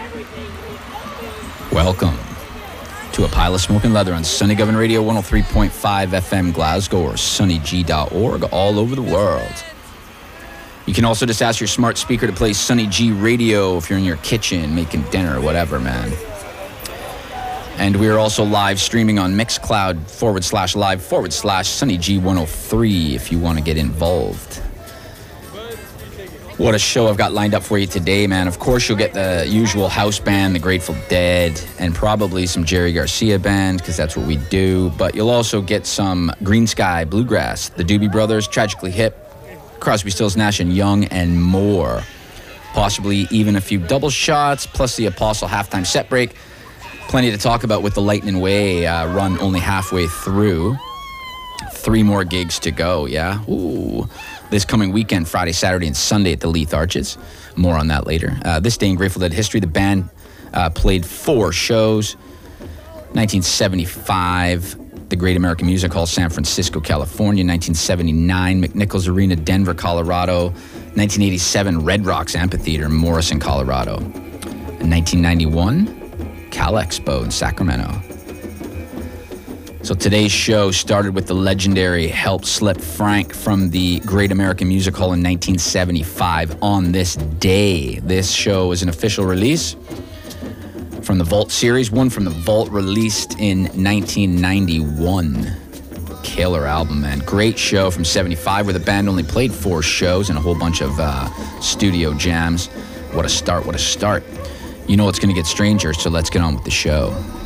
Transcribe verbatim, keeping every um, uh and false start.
Welcome to A Pile of Smoking Leather on Sunny Govern Radio one oh three point five F M Glasgow or sunny g dot org all over the world. You can also just ask your smart speaker to play Sunny G Radio if you're in your kitchen making dinner or whatever, man. And we are also live streaming on Mixcloud forward slash live forward slash Sunny G one oh three if you want to get involved. What a show I've got lined up for you today, man. Of course, you'll get the usual house band, the Grateful Dead, and probably some Jerry Garcia band, because that's what we do. But you'll also get some Green Sky Bluegrass, the Doobie Brothers, Tragically Hip, Crosby, Stills, Nash and Young, and more. Possibly even a few double shots, plus the Apostle halftime set break. Plenty to talk about with the Lightning Way uh, run only halfway through. Three more gigs to go, yeah? Ooh. This coming weekend, Friday, Saturday, and Sunday at the Leith Arches. More on that later. Uh, this day in Grateful Dead history, the band uh, played four shows. nineteen seventy-five, the Great American Music Hall, San Francisco, California. nineteen seventy-nine, McNichols Arena, Denver, Colorado. nineteen eighty-seven, Red Rocks Amphitheater, Morrison, Colorado. And nineteen ninety-one, Cal Expo in Sacramento. So today's show started with the legendary Help Slip Frank from the Great American Music Hall in nineteen seventy-five on this day. This show is an official release from the Vault series, one from the Vault released in nineteen ninety-one. Killer album, man. Great show from seventy-five where the band only played four shows and a whole bunch of uh, studio jams. What a start, what a start. You know it's going to get stranger, so let's get on with the show.